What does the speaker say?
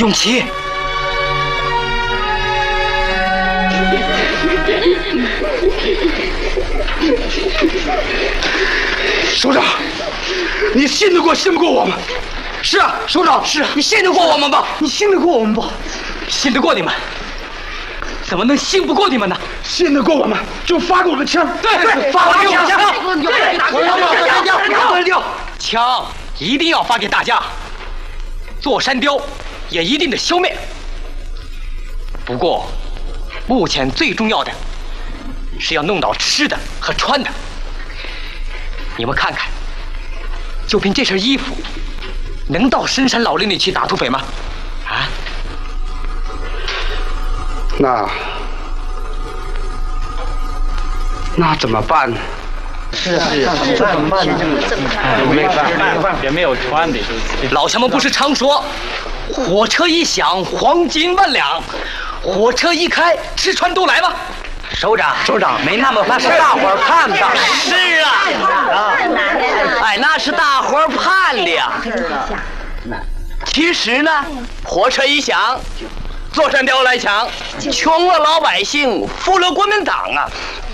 永琪， 首长，你信得过我们？ 是啊，首长，是啊，你信得过我们吧？ 你信得过我们吧？ 信得过你们，怎么能信不过你们呢？ 信得过我们就发给我们枪。 对， 发给我们枪。枪一定要发给大家，座山雕也一定得消灭。不过，目前最重要的是要弄到吃的和穿的。你们看看，就凭这身衣服，能到深山老林里去打土匪吗？啊？ 那怎么办呢？ 是，这怎么办呢？没办法，也没有穿的。 老乡们不是常说，火车一响，黄金万两；火车一开，吃穿都来吗？ 首长，没那么，那是大伙儿盼的。 是啊， 哎，那是大伙儿盼的呀。其实呢，火车一响，座山雕来抢，穷了老百姓，富了国民党啊。